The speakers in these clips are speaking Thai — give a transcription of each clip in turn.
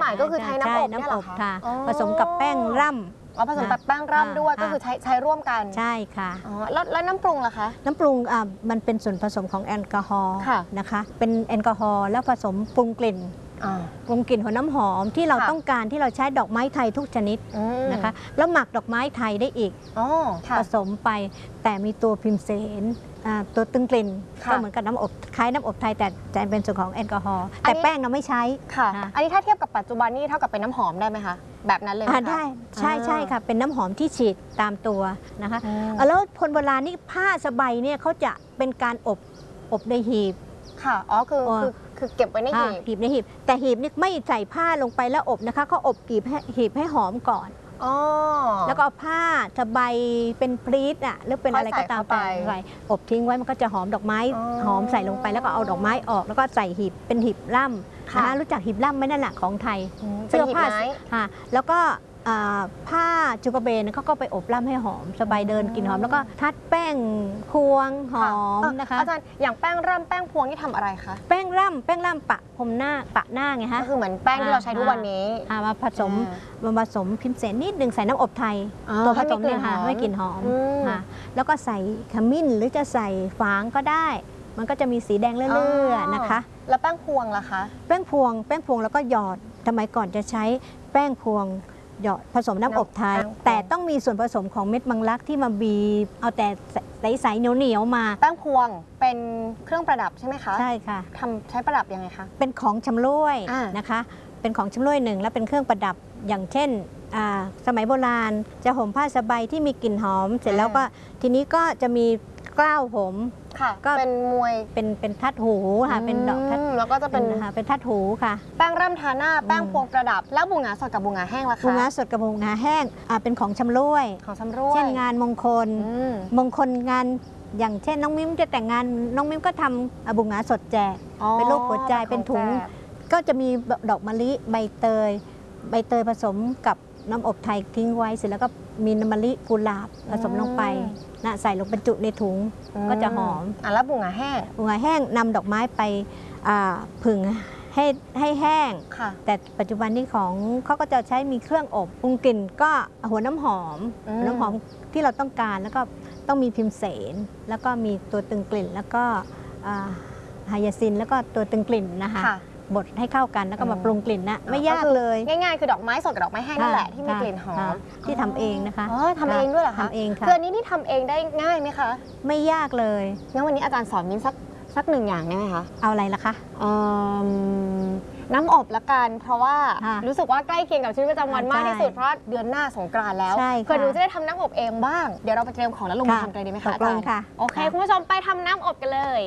ม่ก็คือใช้น้ำอบเนี่ยเหรอคะผสมกับแป้งร่ำผสมกับแป้งร่ำด้วยก็คือใช้ร่วมกันใช่ค่ะแล้วน้ำปรุงล่ะคะน้ำปรุงมันเป็นส่วนผสมของแอลกอฮอล์นะคะเป็นแอลกอฮอล์แล้วผสมปรุงกลิ่นของน้ำหอมที่เราต้องการที่เราใช้ดอกไม้ไทยทุกชนิดนะคะแล้วหมักดอกไม้ไทยได้อีกผสมไปแต่มีตัวพิมเสนตัวตึงกลิ่นก็เหมือนกับน้ำอบคล้ายน้ำอบไทยแต่จะเป็นส่วนของแอลกอฮอล์แต่แป้งเราไม่ใช้ค่ะอันนี้ถ้าเทียบกับปัจจุบันนี่เท่ากับเป็นน้ำหอมได้ไหมคะแบบนั้นเลยไหมคะได้ใช่ค่ะเป็นน้ำหอมที่ฉีดตามตัวนะคะแล้วคนโบราณนี่ผ้าสบายเนี่ยเขาจะเป็นการอบในหีบค่ะคือเก็บไว้ในหีบในหีบแต่หีบนี่ไม่ใส่ผ้าลงไปแล้วอบนะคะเขาอบหีบให้หอมก่อนแล้วก็เอาผ้าสบายเป็นพลีทหรือเป็นอะไรก็ตามไปอบทิ้งไว้มันก็จะหอมดอกไม้หอมใส่ลงไปแล้วก็เอาดอกไม้ออกแล้วก็ใส่หีบเป็นหีบล่ำนะคะรู้จักหีบล่ำไหมนั่นแหละของไทยเสื้อผ้าแล้วก็ผ้าจูกระเบนเขาก็ไปอบล่ำให้หอมสบายเดินกลิ่นหอมแล้วก็ทัดแป้งพวงหอมนะคะอาจารย์อย่างแป้งร่ำแป้งพวงนี่ทำอะไรคะแป้งร่ำปะพรมหน้าปะหน้าไงฮะก็คือเหมือนแป้งที่เราใช้ทุกวันนี้มาผสมพิมเสนนิดนึงใส่น้ำอบไทยตัวผสมเนี่ยค่ะให้กลิ่นหอมค่ะแล้วก็ใส่ขมิ้นหรือจะใส่ฝางก็ได้ มันก็จะมีสีแดงเลื่อยๆนะคะแล้วแป้งพวงล่ะคะแป้งพวงแล้วก็หยอดสมัยก่อนจะใช้แป้งพวงหยอดผสมน้ำอบไทยแต่ต้องมีส่วนผสมของเม็ดมังลักที่มาบีบเอาแต่ใสๆเหนียวมาแป้งพวงเป็นเครื่องประดับใช่ไหมคะใช่ค่ะใช้ประดับยังไงคะเป็นของชำร่วยนะคะเป็นของชำร่วยหนึ่งแล้วเป็นเครื่องประดับอย่างเช่นสมัยโบราณจะห่มผ้าสบายที่มีกลิ่นหอมเสร็จแล้วก็ทีนี้ก็จะมีกล้าวผมก็เป็นมวยเป็นทัดหูค่ะเป็นดอกทัดแล้วก็จะเป็นทัดหูค่ะแป้งร่ำทาหน้าแป้งพวงประดับแล้วบูงาสดกับบูงาแห้งล่ะคะบูงาสดกับบูงาแห้งเป็นของชำร่วยเช่นงานมงคลงานอย่างเช่นน้องมิ้มจะแต่งงานน้องมิ้มก็ทำบูงาสดแจกเป็นรูปหัวใจเป็นถุงก็จะมีดอกมะลิใบเตยผสมกับน้ำอบไทยทิ้งไว้เสร็จแล้วก็มีน้ำมะลิกุหลาบผสมลงไปใส่ลงบรรจุในถุงก็จะหอมแล้วบูงาแห้งนำดอกไม้ไปผึ่งให้แห้งแต่ปัจจุบันนี้ของเขาก็จะใช้มีเครื่องอบปรุงกลิ่นก็หัวน้ำหอมที่เราต้องการแล้วก็ต้องมีพิมเสนแล้วก็มีตัวตึงกลิ่นแล้วก็ไฮยาซินแล้วก็ตัวตึงกลิ่นนะคะบดให้เข้ากันแล้วก็มาปรุงกลิ่นนะไม่ยากเลยง่ายๆคือดอกไม้สดกับดอกไม้แห้งนั่นแหละที่มีกลิ่นหอมที่ทำเองนะคะทำเองด้วยเหรอคะทำเองค่ะคืออันนี้ที่ทำเองได้ง่ายไหมคะไม่ยากเลยงั้นวันนี้อาจารย์สอนมิ้นสักหนึ่งอย่างได้ไหมคะเอาอะไรล่ะคะน้ำอบละกันเพราะว่ารู้สึกว่าใกล้เคียงกับชีวิตประจำวันมากที่สุดเพราะเดือนหน้าสงกรานต์แล้วเพื่อหนูจะได้ทำน้ำอบเองบ้างเดี๋ยวเราไปเตรียมของแล้วลงมือทำกันดีไหมคะอาจารย์โอเคคุณผู้ชมไปทำน้ำอบกันเลย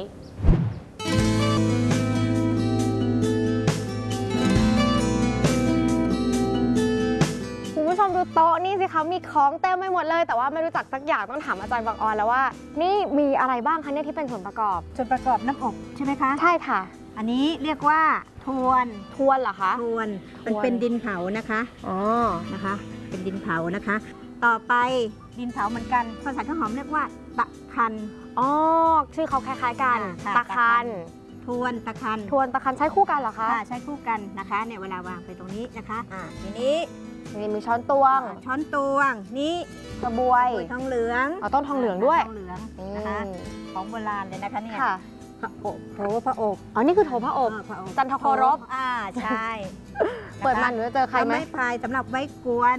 คุณผู้ชมดูโต๊ะนี่สิคะมีของเต็มไปหมดเลยแต่ว่าไม่รู้จักสักอย่างต้องถามอาจารย์บางออนแล้วว่านี่มีอะไรบ้างคะเนี่ยที่เป็นส่วนประกอบน้ำอบใช่ไหมคะใช่ค่ะอันนี้เรียกว่าทวนเหรอคะทวนเป็นดินเผานะคะนะคะเป็นดินเผานะคะต่อไปดินเผาเหมือนกันภาษาข้าวหอมเรียกว่าตะคันชื่อเขาคล้ายๆกันตะคันทวนตะคันใช้คู่กันเหรอคะใช้คู่กันนะคะเนี่ยเวลาวางไปตรงนี้นะคะทีนี้มีช้อนตวงนี่กระบวยทองเหลืองต้นทองเหลืองด้วยนะคะของโบราณเลยนะคะเนี่ยพระอบโถพระอบนี่คือโถพระอบจันทโครบใช่เปิดมาหนูจะเจอใครไหมไม้พายสำหรับไว้กวน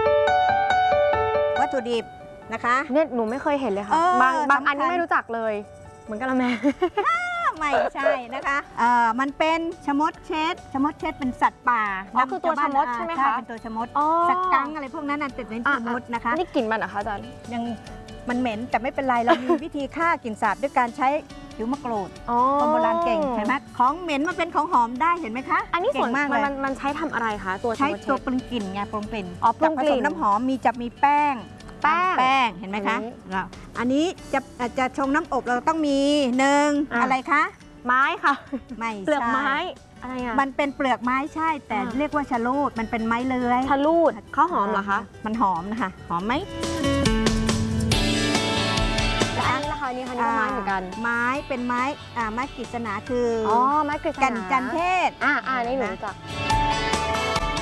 วัตถุดิบนะคะเนี่ยหนูไม่เคยเห็นเลยค่ะบางอันนี้ไม่รู้จักเลยเหมือนกะละแมไม่ใช่นะคะมันเป็นชะมดเช็ดเป็นสัตว์ป่าคือตัวชะมดใช่ไหมคะเป็นตัวชะมดสักกังอะไรพวกนั้นติดเป็นชะมดนะคะนี่กลิ่นมันเหรอคะอาจารย์ยังมันเหม็นแต่ไม่เป็นไรเรามีวิธีฆ่ากลิ่นสาบด้วยการใช้ผิวมะกรูดคนโบราณเก่งเห็นไหมของเหม็นมันเป็นของหอมได้เห็นไหมคะอันนี้ส่วนมันใช้ทำอะไรคะตัวใช้ตัวปรุงกลิ่นไงปรุงกลิ่นปรุงกลิ่นน้ำหอมมีแป้งเห็นไหมคะอันนี้จะชงน้ำอบเราต้องมีอะไรคะไม้ค่ะไม่เปลือกไม้อะไรอ่ะมันเป็นเปลือกไม้ใช่แต่เรียกว่าชะลูดมันเป็นไม้เลื้อยชะลูดเขาหอมเหรอคะมันหอมนะคะหอมไหมและอันนี้ล่ะคะนี่ค่ะนี่ก็ไม้เหมือนกันไม้เป็นไม้กฤษณาคือไม้กฤษณากันจันเทศนี่หนูรู้จัก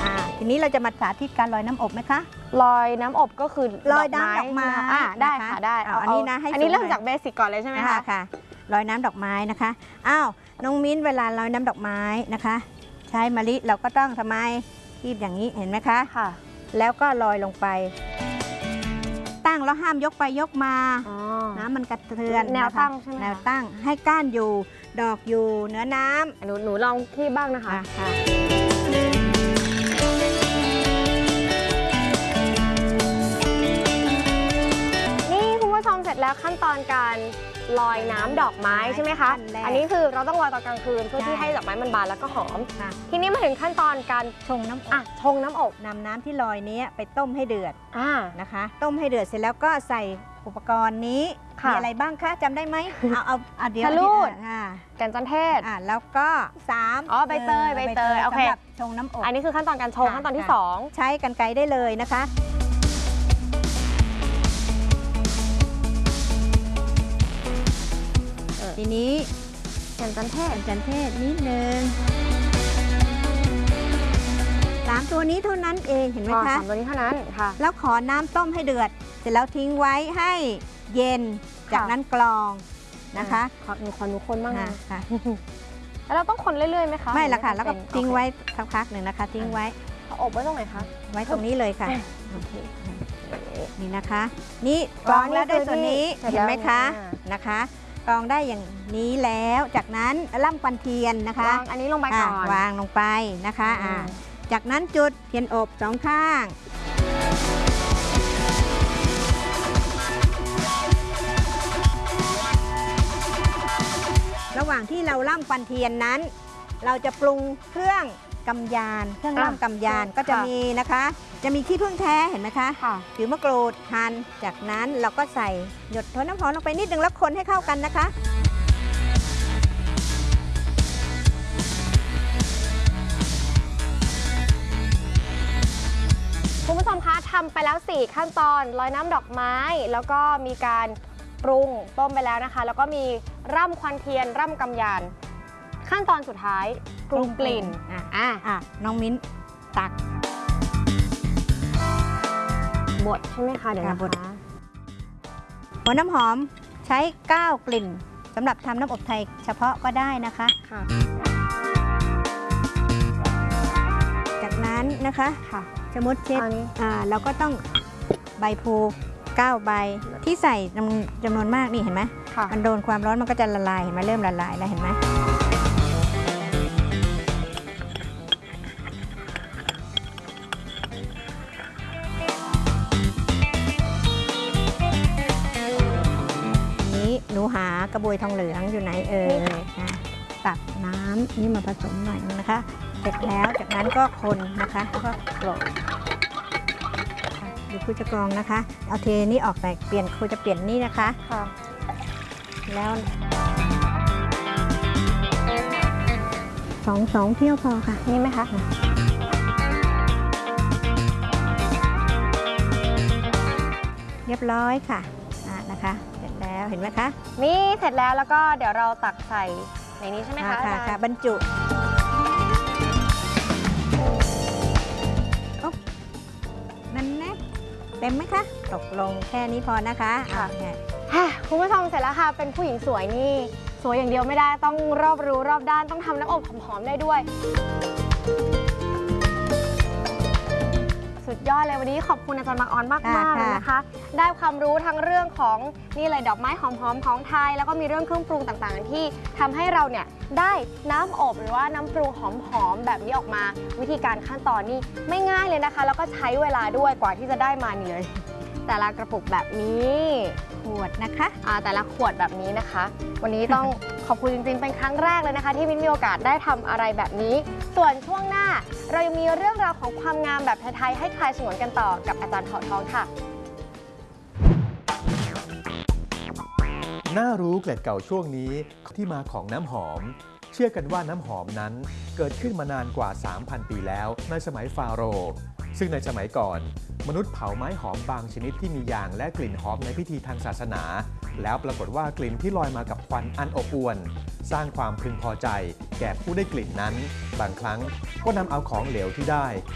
นี้เราจะมาสาธิตการลอยน้ำอบไหมคะลอยน้ำอบก็คือลอยน้ำดอกไม้ได้ค่ะได้อันนี้นะให้อันนี้เริ่มจากเบสิกก่อนเลยใช่ไหมคะค่ะลอยน้ำดอกไม้นะคะอ้าวน้องมิ้นเวลาลอยน้ำดอกไม้นะคะ ใช้มะลิเราก็ต้องทำไมคีบอย่างนี้เห็นไหมคะค่ะแล้วก็ลอยลงไปตั้งแล้วห้ามยกไปยกมาน้ำมันกระเทือนแนวตั้งใช่ไหมแนวตั้งให้ก้านอยู่ดอกอยู่เนื้อน้ำหนูลองคีบบ้างนะคะนี่คุณผู้ชมเสร็จแล้วขั้นตอนการลอยน้ำดอกไม้ใช่ไหมคะอันนี้คือเราต้องลอยตอนกลางคืนเพื่อที่ให้ดอกไม้มันบานแล้วก็หอมทีนี้มาถึงขั้นตอนการชงน้ำอบชงน้ำอบนำน้ำที่ลอยนี้ไปต้มให้เดือดนะคะต้มให้เดือดเสร็จแล้วก็ใส่อุปกรณ์นี้มีอะไรบ้างคะจำได้ไหมเอาเดี๋ยวชะลูดแก่นจันเทศแล้วก็ใบเตยโอเคสำหรับชงน้ำอบอันนี้คือขั้นตอนการชงขั้นตอนที่2 ใช้กรรไกรได้เลยนะคะทีนี้แก่นจันเทศนิดนึง3ตัวนี้เท่านั้นเองเห็นไหมคะ 3ตัวนี้เท่านั้นค่ะแล้วขอน้ำต้มให้เดือดเสร็จแล้วทิ้งไว้ให้เย็นจากนั้นกรองนะคะหนูคนบ้างค่ะแล้วเราต้องคนเรื่อยๆไหมคะไม่ละค่ะแล้วก็ทิ้งไว้สักพักหนึ่งนะคะทิ้งไว้อบไว้ตรงไหนคะไว้ตรงนี้เลยค่ะนี่นะคะนี่กรองแล้วด้วยตัวนี้เห็นไหมคะนะคะกรองได้อย่างนี้แล้วจากนั้นล่ำควันเทียนนะคะวางอันนี้ลงไปก่อนวางลงไปนะคะจากนั้นจุดเทียนอบ2ข้างระหว่างที่เราล่ำควันเทียนนั้นเราจะปรุงเครื่องกำยานเครื่องล่ำกำยานก็จะมีนะคะจะมีขี้ผึ้งแท้เห็นไหมคะถือมะกรูดหั่นจากนั้นเราก็ใส่หยดน้ำหอมลงไปนิดนึงแล้วคนให้เข้ากันนะคะคุณผู้ชมคะทำไปแล้ว4ขั้นตอนลอยน้ำดอกไม้แล้วก็มีการปรุงต้มไปแล้วนะคะแล้วก็มีร่ำควันเทียนร่ำกำยานขั้นตอนสุดท้ายปรุงกลิ่นน้องมิ้นตักบดใช่ไหมคะเดี๋ยวนะคะหัวน้ำหอมใช้9กลิ่นสำหรับทำน้ำอบไทยเฉพาะก็ได้นะคะจากนั้นนะคะสมมติเช็ดเราก็ต้องใบพลู9ใบที่ใส่จำนวนมากนี่เห็นไหมมันโดนความร้อนมันก็จะละลายเห็นไหมเริ่มละลายแล้วเห็นไหมนี้หนูหากระบวยทองเหลืองอยู่ไหนตักน้ำนี่มาผสมหน่อยนะคะเสร็จแล้วจากนั้นก็คนนะคะแล้วก็กรอกดูครูจะกรองนะคะเอาเทนี่ออกไปเปลี่ยนครูจะเปลี่ยนนี่นะคะแล้วสองเที่ยวพอค่ะนี่ไหมคะเรียบร้อยค่ะนะคะเสร็จแล้วเห็นไหมคะนี่เสร็จแล้วก็เดี๋ยวเราตักใส่ในนี้ใช่ไหมคะค่ะบรรจุนั่นนะเต็มไหมคะตกลงแค่นี้พอนะคะคุณผู้ชมเสร็จแล้วค่ะเป็นผู้หญิงสวยนี่สวยอย่างเดียวไม่ได้ต้องรอบรู้รอบด้านต้องทำน้ำอบหอมๆได้ด้วยสุดยอดเลยวันนี้ขอบคุณอาจารย์บางออนมากๆเลยนะคะได้ความรู้ทั้งเรื่องของนี่เลยดอกไม้หอมๆของไทยแล้วก็มีเรื่องเครื่องปรุงต่างๆที่ทำให้เราเนี่ยได้น้ำอบหรือว่าน้ำปรุงหอมๆแบบนี้ออกมาวิธีการขั้นตอนนี่ไม่ง่ายเลยนะคะแล้วก็ใช้เวลาด้วยกว่าที่จะได้มานี่เลยแต่ละกระปุกแบบนี้ขวดนะคะแต่ละขวดแบบนี้นะคะวันนี้ต้องขอบคุณจริงๆเป็นครั้งแรกเลยนะคะที่มิ้นมีโอกาสได้ทำอะไรแบบนี้ส่วนช่วงหน้าเรายังมีเรื่องราวของความงามแบบไทยๆให้คลายฉงนกันต่อกับอาจารย์เผ่าทองค่ะน่ารู้เกล็ดเก่าช่วงนี้ที่มาของน้ำหอมเชื่อกันว่าน้ำหอมนั้นเกิดขึ้นมานานกว่า 3,000 ปีแล้วในสมัยฟาโรห์ซึ่งในสมัยก่อนมนุษย์เผาไม้หอมบางชนิดที่มียางและกลิ่นหอมในพิธีทางศาสนาแล้วปรากฏว่ากลิ่นที่ลอยมากับควันอันอบอวลสร้างความพึงพอใจแก่ผู้ได้กลิ่นนั้นบางครั้งก็นำเอาของเหลวที่ได้